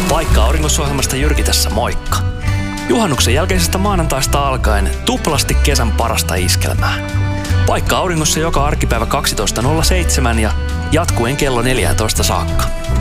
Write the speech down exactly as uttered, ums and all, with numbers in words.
Paikka Auringossa-ohjelmasta Jyrki tässä, moikka! Juhannuksen jälkeisestä maanantaista alkaen tuplasti kesän parasta iskelmää. Paikka Auringossa joka arkipäivä kaksitoista nolla seitsemän ja jatkuen kello neljätoista saakka.